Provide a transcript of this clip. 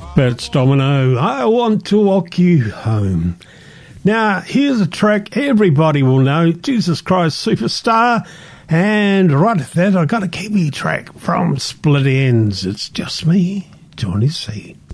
Bert Domino, I Want to Walk You Home. Now, here's a track everybody will know, Jesus Christ Superstar, and right at that, I got a Kiwi track from Split Ends. It's just me, Johnny C.